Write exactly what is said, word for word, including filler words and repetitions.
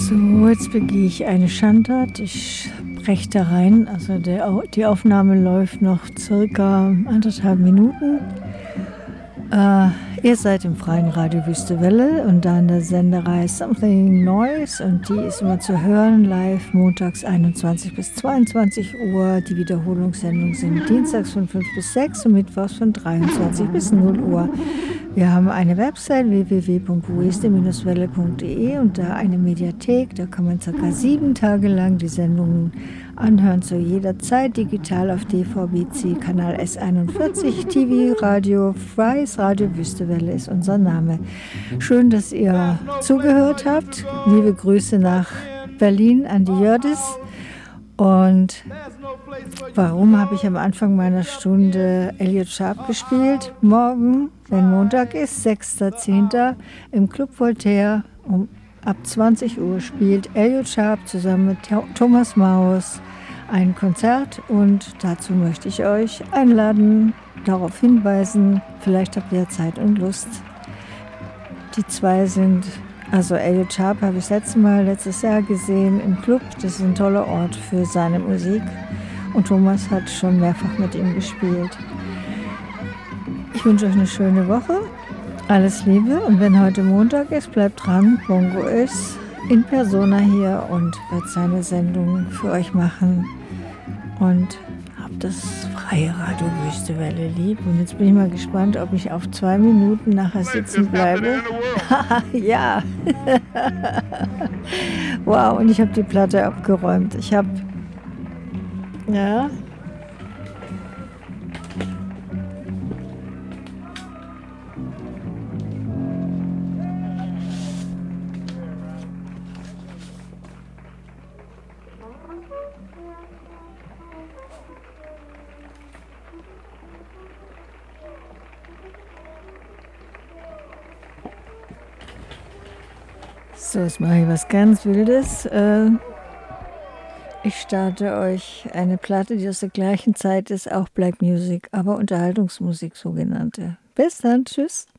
So, jetzt begehe ich eine Schandtat. Ich breche da rein. Also der, die Aufnahme läuft noch circa anderthalb Minuten. Äh, ihr seid im freien Radio Wüste Welle und da in der Senderei Something Noise und die ist immer zu hören, live montags einundzwanzig bis zweiundzwanzig Uhr. Die Wiederholungssendungen sind dienstags von fünf bis sechs und mittwochs von dreiundzwanzig bis null Uhr. Wir haben eine Website w w w punkt weste Bindestrich welle punkt de und da eine Mediathek, da kann man circa sieben Tage lang die Sendungen anhören, zu jeder Zeit, digital auf D V B C Kanal S einundvierzig, T V, Radio, Freies Radio Wüste Welle ist unser Name. Schön, dass ihr zugehört habt. Liebe Grüße nach Berlin an die Jördis. Und warum habe ich am Anfang meiner Stunde Elliot Sharp gespielt? Morgen, wenn Montag ist, sechster zehnter im Club Voltaire um ab zwanzig Uhr spielt Elliot Sharp zusammen mit Thomas Maus ein Konzert und dazu möchte ich euch einladen, darauf hinweisen, vielleicht habt ihr Zeit und Lust. Die zwei sind, also Elliot Sharp habe ich das letzte Mal letztes Jahr gesehen im Club, das ist ein toller Ort für seine Musik und Thomas hat schon mehrfach mit ihm gespielt. Ich wünsche euch eine schöne Woche. Alles Liebe und wenn heute Montag ist, bleibt dran. Bongo ist in Persona hier und wird seine Sendung für euch machen. Und habt das freie Radio Wüste Welle lieb. Und jetzt bin ich mal gespannt, ob ich auf zwei Minuten nachher sitzen bleibe. Ja. Wow, und ich habe die Platte abgeräumt. Ich habe, ja... So, jetzt mache ich was ganz Wildes. Ich starte euch eine Platte, die aus der gleichen Zeit ist, auch Black Music, aber Unterhaltungsmusik sogenannte. Bis dann, tschüss.